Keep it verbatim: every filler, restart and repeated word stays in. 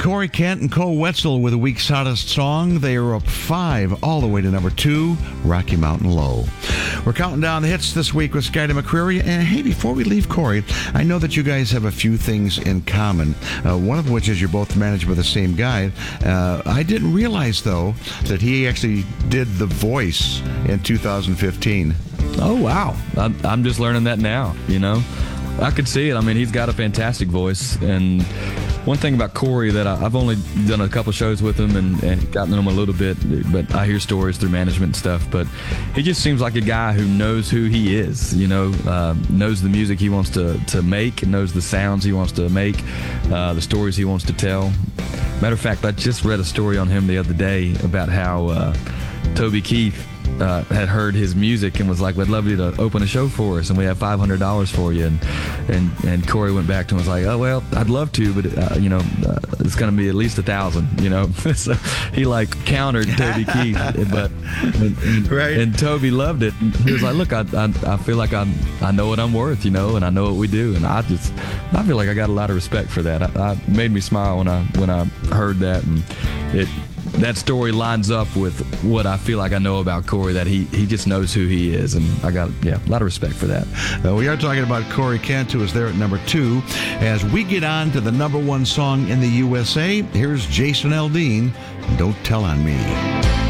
Corey Kent and Cole Wetzel with a week's hottest song. They are up five all the way to number two, Rocky Mountain Low. We're counting down the hits this week with Skida McCreary. And hey, before we leave Corey, I know that you guys have a few things in common. Uh, one of which is you're both managed by the same guy. Uh, I didn't realize, though, that he actually did the voice in two thousand fifteen. Oh, wow. I'm, I'm just learning that now, you know. I could see it. I mean, he's got a fantastic voice. And one thing about Corey that I, I've only done a couple shows with him and, and gotten to know him a little bit, but I hear stories through management and stuff. But he just seems like a guy who knows who he is, you know, uh, knows the music he wants to, to make, knows the sounds he wants to make, uh, the stories he wants to tell. Matter of fact, I just read a story on him the other day about how uh, Toby Keith Uh, had heard his music and was like, we'd love you to open a show for us and we have five hundred dollars for you. And and and Corey went back to him and was like, oh, well, I'd love to, but, uh, you know, uh, it's going to be at least a thousand, you know. So he, like, countered Toby Keith. But, and, and, right. and Toby loved it. And he was like, look, I, I, I feel like I'm, I know what I'm worth, you know, and I know what we do. And I just, I feel like I got a lot of respect for that. I, I made me smile when I, when I heard that. And it, that story lines up with what I feel like I know about Corey, that he, he just knows who he is, and I got, yeah, a lot of respect for that. Uh, we are talking about Corey Kent, who is there at number two. As we get on to the number one song in the U S A, here's Jason Aldean, Don't Tell on Me.